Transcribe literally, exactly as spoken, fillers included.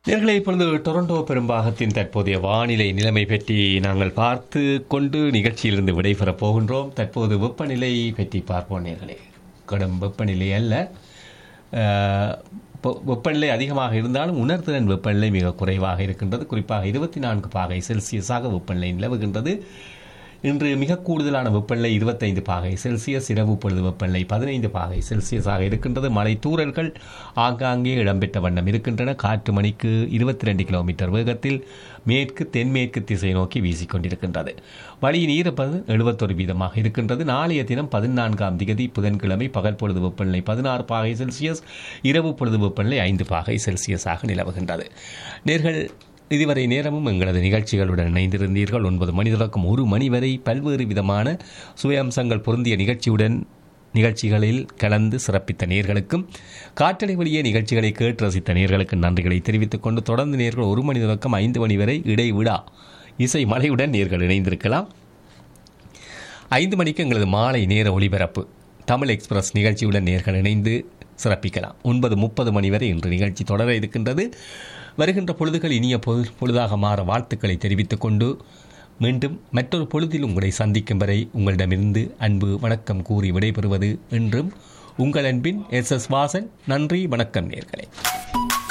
நேர்களை இப்பொழுது டொரண்டோ பெரும்பாகத்தின் தற்போதைய வானிலை நிலைமை பற்றி நாங்கள் பார்த்து கொண்டு நிகழ்ச்சியிலிருந்து விடைபெறப் போகின்றோம். தற்போது வெப்பநிலை பற்றி பார்ப்போம். நேர்களே, கடும் வெப்பநிலை அல்ல, வெப்பநிலை அதிகமாக இருந்தாலும் உணர்திறன் வெப்பநிலை மிக குறைவாக இருக்கின்றது. குறிப்பாக இருபத்தி நான்கு பாகை செல்சியஸாக வெப்பநிலை நிலவுகின்றது. இன்று மிக கூடுதலான வெப்பநிலை இருபத்தைந்து பாகை செல்சியஸ், இரவு பொழுது வெப்பநிலை பதினைந்து பாகை செல்சியஸாக இருக்கின்றது. மழை தூறல்கள் ஆங்காங்கே இடம்பெற்ற வண்ணம் இருக்கின்றன. காற்று மணிக்கு இருபத்தி ரெண்டு கிலோமீட்டர் வேகத்தில் மேற்கு தென்மேற்கு திசை நோக்கி வீசிக்கொண்டிருக்கின்றது. வழியின் ஈரப்பதம் எழுபத்தொரு வீதமாக இருக்கின்றது. நாளைய தினம் பதினான்காம் திகதி புதன்கிழமை பகல் பொழுது வெப்பநிலை பதினாறு பாகை செல்சியஸ், இரவு பொழுது வெப்பநிலை ஐந்து பாகை செல்சியஸாக நிலவுகின்றது. நேர்கள், இதுவரை நேரமும் எங்களது நிகழ்ச்சிகளுடன் இணைந்திருந்தீர்கள். ஒன்பது மணி தொடக்கம் ஒரு மணி வரை பல்வேறு விதமான சுயம்சங்கள் பொருந்திய நிகழ்ச்சியுடன் நிகழ்ச்சிகளில் கலந்து சிறப்பித்த நேர்களுக்கும் காற்றலை வழியே நிகழ்ச்சிகளை கேட்டு ரசித்த நேர்களுக்கு நன்றிகளை தெரிவித்துக் கொண்டு தொடர்ந்து நேர்கள் ஒரு மணி தொடக்கம் ஐந்து மணி வரை இடைவிடா இசை மலையுடன் நேர்கள் இணைந்திருக்கலாம். ஐந்து மணிக்கு எங்களது மாலை நேர ஒளிபரப்பு தமிழ் எக்ஸ்பிரஸ் நிகழ்ச்சியுடன் நேர்கள் இணைந்து சிறப்பிக்கலாம். ஒன்பது முப்பது மணி வரை இன்று நிகழ்ச்சி தொடர இருக்கின்றது. வருகின்ற பொழுதுகள் இனிய பொது பொழுதாக மாற வாழ்த்துக்களை தெரிவித்துக் கொண்டு மீண்டும் மற்றொரு பொழுதில் உங்களை சந்திக்கும் வரை உங்களிடமிருந்து அன்பு வணக்கம் கூறி விடைபெறுவது என்றும் உங்கள் அன்பின் எஸ் எஸ் வாசன். நன்றி, வணக்கம் நேர்களே.